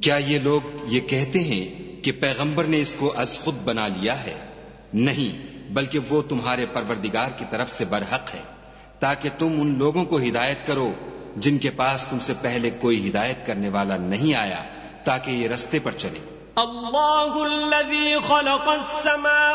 क्या ये लोग ये कहते हैं कि पैगंबर ने इसको अज खुद बना लिया है? नहीं, बल्कि वो तुम्हारे परवरदिगार की तरफ से बरहक है, ताकि तुम उन लोगों को हिदायत करो जिनके पास तुमसे पहले कोई हिदायत करने वाला नहीं आया, ताकि ये रस्ते पर चले।